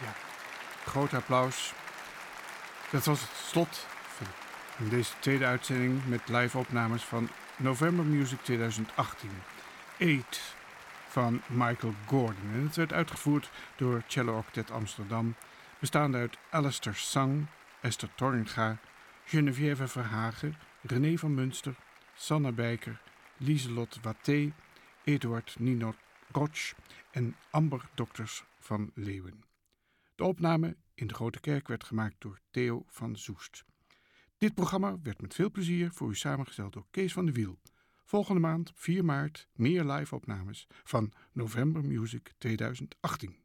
Ja, groot applaus. Dat was het slot van deze tweede uitzending met live-opnames van November Music 2018. 8 van Michael Gordon. En het werd uitgevoerd door Cello Octet Amsterdam, bestaande uit Alistair Sang, Esther Torringa, Geneviève Verhagen, René van Munster, Sanne Bijker, Lieselot Watté, Eduard Nino Roch en Amber Dokters van Leeuwen. De opname in de Grote Kerk werd gemaakt door Theo van Zoest. Dit programma werd met veel plezier voor u samengesteld door Kees van de Wiel. Volgende maand, 4 maart, meer live-opnames van November Music 2018.